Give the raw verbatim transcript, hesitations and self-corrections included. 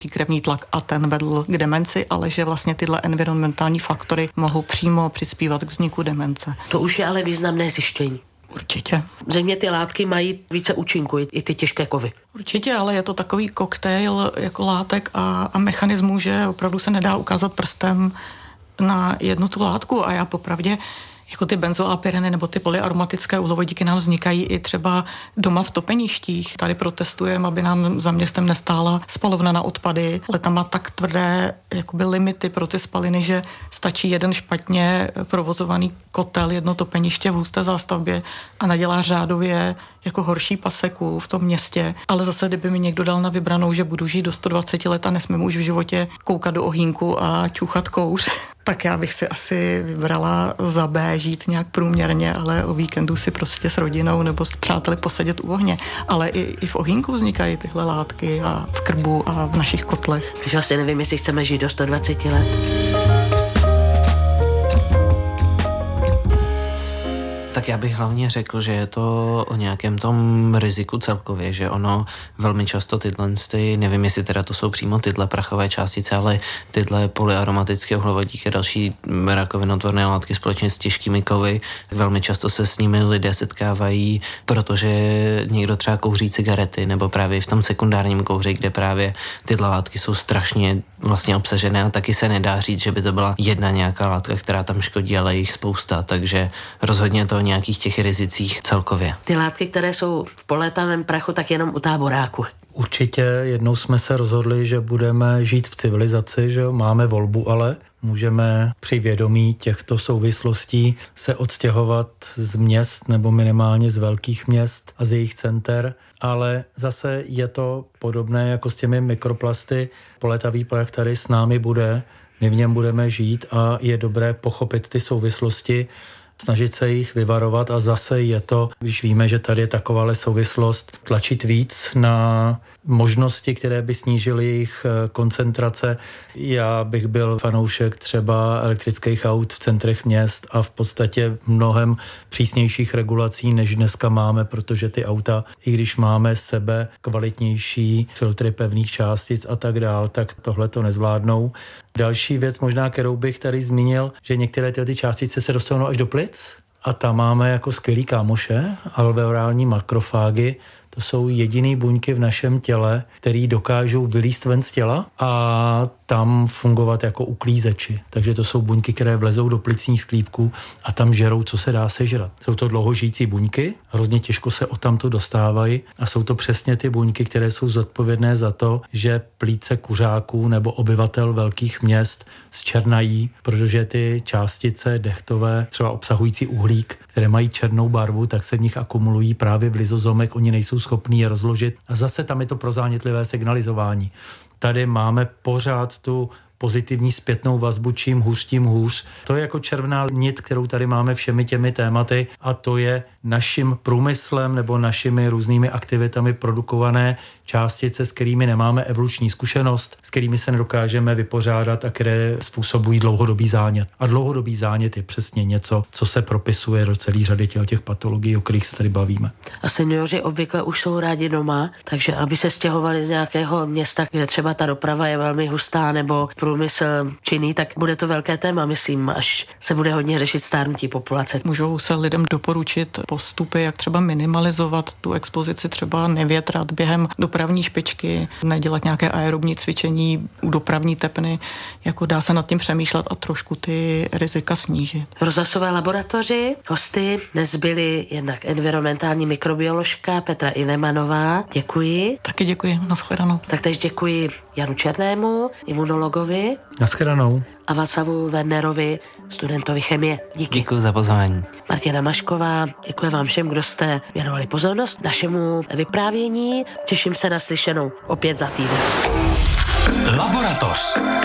krevní tlak a ten vedl k demenci, ale že vlastně tyhle environmentální faktory mohou přímo přispívat k vzniku demence. To už je ale významné zjištění. Určitě. Zřejmě ty látky mají více účinku, i ty těžké kovy. Určitě, ale je to takový koktejl jako látek a, a mechanismů, že opravdu se nedá ukázat prstem na jednu tu látku a já popravdě jako ty benzoapyreny nebo ty polyaromatické uhlovodíky nám vznikají i třeba doma v topeništích. Tady protestujeme, aby nám za městem nestála spalovna na odpady, ale tam má tak tvrdé jakoby limity pro ty spaliny, že stačí jeden špatně provozovaný kotel, jedno topeniště v husté zástavbě a nadělá řádově jako horší paseku v tom městě. Ale zase, kdyby mi někdo dal na vybranou, že budu žít do sto dvacet let a nesmím už v životě koukat do ohýnku a čuchat kouř, tak já bych si asi vybrala za B žít nějak průměrně, ale o víkendu si prostě s rodinou nebo s přáteli posedět u ohně. Ale i, i v ohýnku vznikají tyhle látky a v krbu a v našich kotlech. Takže asi nevím, jestli chceme žít do sto dvacet let. Tak já bych hlavně řekl, že je to o nějakém tom riziku celkově, že ono velmi často tyhle, nevím, jestli teda to jsou přímo tyhle prachové částice, ale tyhle polyaromatické uhlovodíky a další rakovinotvorné látky společně s těžkými kovy, velmi často se s nimi lidé setkávají, protože někdo třeba kouří cigarety, nebo právě v tom sekundárním kouři, kde právě tyhle látky jsou strašně vlastně obsažené a taky se nedá říct, že by to byla jedna nějaká látka, která tam škodí, ale jich spousta, takže rozhodně to o nějakých těch rizicích celkově. Ty látky, které jsou v polétavém prachu, tak jenom u táboráku. Určitě jednou jsme se rozhodli, že budeme žít v civilizaci, že máme volbu, ale můžeme při vědomí těchto souvislostí se odstěhovat z měst nebo minimálně z velkých měst a z jejich center, ale zase je to podobné jako s těmi mikroplasty. Polétavý prach tady s námi bude, my v něm budeme žít a je dobré pochopit ty souvislosti, snažit se jich vyvarovat a zase je to, když víme, že tady je takováhle souvislost, tlačit víc na možnosti, které by snížily jejich koncentrace. Já bych byl fanoušek třeba elektrických aut v centrech měst a v podstatě mnohem přísnějších regulací, než dneska máme, protože ty auta, i když máme sebe kvalitnější filtry pevných částic a tak dál, tak tohle to nezvládnou. Další věc možná, kterou bych tady zmínil, že některé ty částice se dostanou až do plic a tam máme jako skvělý kámoše, alveolální makrofágy. To jsou jediný buňky v našem těle, který dokážou vylízt ven z těla a tam fungovat jako uklízeči. Takže to jsou buňky, které vlezou do plicních sklípků a tam žerou, co se dá sežrat. Jsou to dlouhožijící buňky, hrozně těžko se odtamtu dostávají a jsou to přesně ty buňky, které jsou zodpovědné za to, že plíce kuřáků nebo obyvatel velkých měst zčernají, protože ty částice dechtové, třeba obsahující uhlík, které mají černou barvu, tak se v nich akumulují právě v lizozomech, oni nejsou schopní je rozložit a zase tam je to prozánětlivé signalizování. Tady máme pořád tu pozitivní zpětnou vazbu, čím hůř, tím hůř. To je jako červená nit, kterou tady máme všemi těmi tématy a to je naším průmyslem nebo našimi různými aktivitami produkované částice, s kterými nemáme evoluční zkušenost, s kterými se nedokážeme vypořádat a které způsobují dlouhodobý zánět. A dlouhodobý zánět je přesně něco, co se propisuje do celé řady těch patologií, o kterých se tady bavíme. A seniori obvykle už jsou rádi doma, takže aby se stěhovali z nějakého města, kde třeba ta doprava je velmi hustá nebo průmysl činný, tak bude to velké téma, myslím, až se bude hodně řešit stárnutí populace. Můžou se lidem doporučit postupy, jak třeba minimalizovat tu expozici, třeba nevětrat během dopravní špičky, nedělat nějaké aerobní cvičení u dopravní tepny, jako dá se nad tím přemýšlet a trošku ty rizika snížit. V rozhlasové laboratoři hosty dnes byly jednak environmentální mikrobioložka Petra Inemanová. Děkuji. Taky děkuji, nashledanou. Tak teď děkuji Janu Černému, imunologovi. Nashledanou. A Václavu Wernerovi, studentovi chemie. Díky. Děkuji za pozvání. Martina Mašková, děkuji vám všem, kdo jste věnovali pozornost našemu vyprávění. Těším se na slyšenou opět za týden. Laboratoř.